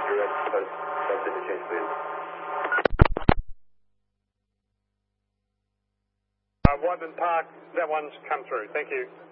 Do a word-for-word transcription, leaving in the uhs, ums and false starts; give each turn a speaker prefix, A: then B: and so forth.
A: direct post, post interchange, please.
B: Uh, Whiteman Park, that one's come through. Thank you.